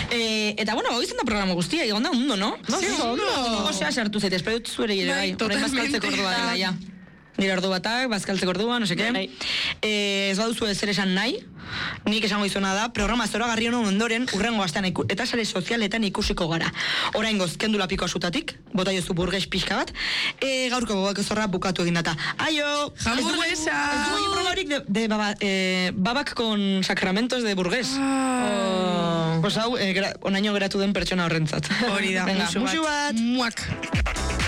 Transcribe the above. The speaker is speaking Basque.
Eta bueno, hau izan da programa guztia, egon da ondo, no? Sí, ondo. Osea, sartu zaitez, espero dut zuere ere bai. Orain bazkaltzeko ordua dela, ja. Nire ordu batak, bazkaltzeko ordua, no seke. Ez baduzu ezer esan nahi, nik esango izuna da, programa zoragarri honen ondoren, urrengo astean eta sare sozialetan ikusiko gara. Oraingoz, kendu lapiko asutatik, bota jozu burges pixka bat, gaurko gogak zorra bukatu egin data. Aio! Hamburguesa! Ez dugu programorik de babak con sacramentos de burgues. Pues hau, onaino geratu den pertsona horrentzat. Hori da, musu bat. Muak.